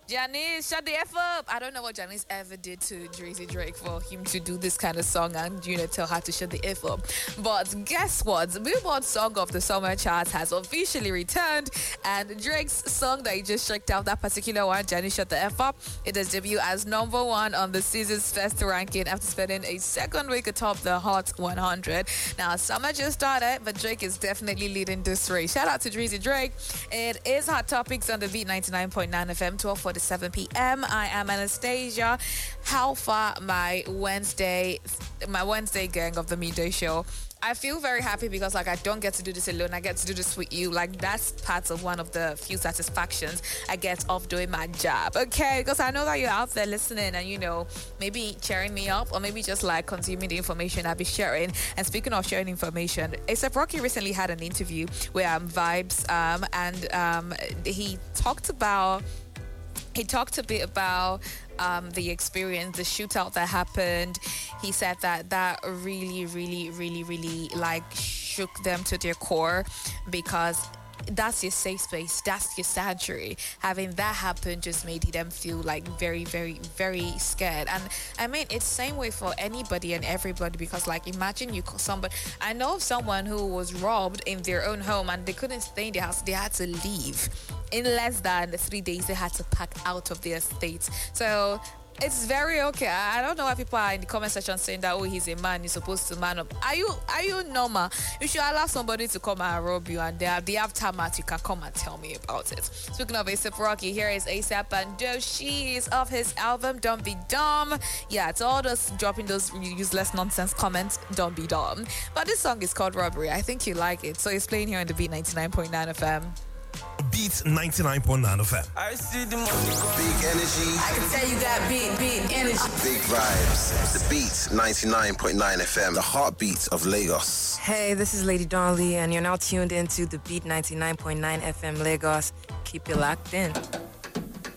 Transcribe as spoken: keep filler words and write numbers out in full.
Janice, shut the F up. I don't know what Janice ever did to Drizzy Drake for him to do this kind of song and, you know, tell her to shut the F up. But guess what? The Billboard Song of the Summer chart has officially returned, and Drake's song that he just checked out, that particular one, Janice Shut the F Up, it has debuted as number one on the season's first ranking after spending a second week atop the Hot one hundred. Now, summer just started, but Drake is definitely leading this race. Shout out to Drizzy Drake. It is Hot Topics on the Beat ninety-nine point nine F M, twelve forty-seven p.m. I am Anastasia. How far my Wednesday, my Wednesday gang of the midday show. I feel very happy because, like, I don't get to do this alone. I get to do this with you. Like, that's part of one of the few satisfactions I get of doing my job. Okay, because I know that you're out there listening and, you know, maybe cheering me up or maybe just like consuming the information I'll be sharing. And speaking of sharing information, A$AP Rocky recently had an interview with um, Vibes, um, and um, he talked about. He talked a bit about um, the experience, the shootout that happened. He said that that really, really, really, really like shook them to their core because that's your safe space, that's your sanctuary. Having that happen just made them feel like very, very, very scared. And I mean, it's same way for anybody and everybody because, like, imagine you call somebody. I know of someone who was robbed in their own home and they couldn't stay in their house. They had to leave. In less than three days, they had to pack out of their state. So it's very okay. I don't know why people are in the comment section saying that, oh, he's a man, he's supposed to man up. Are you are you normal? You should allow somebody to come and rob you, and they have the aftermath. You can come and tell me about it. Speaking of A$AP Rocky, here is A$AP and Doechii of his album Don't Be Dumb. Yeah, it's all those dropping those useless nonsense comments. Don't be dumb. But this song is called Robbery. I think you like it, so it's playing here on the Beat ninety-nine point nine F M. Beat ninety-nine point nine F M. I see the money. Big energy. I can tell you got big, big energy. Big vibes. The Beat ninety-nine point nine F M. The heartbeat of Lagos. Hey, this is Lady Donnelly, and you're now tuned into the Beat ninety-nine point nine F M Lagos. Keep it locked in.